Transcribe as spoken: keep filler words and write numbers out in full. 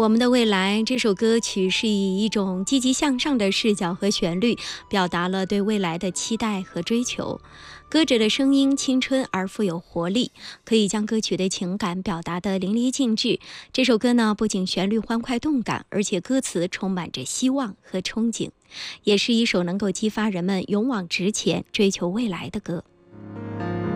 我们的未来这首歌曲是以一种积极向上的视角和旋律，表达了对未来的期待和追求。歌者的声音青春而富有活力，可以将歌曲的情感表达得淋漓尽致。这首歌呢，不仅旋律欢快动感，而且歌词充满着希望和憧憬，也是一首能够激发人们勇往直前、追求未来的歌。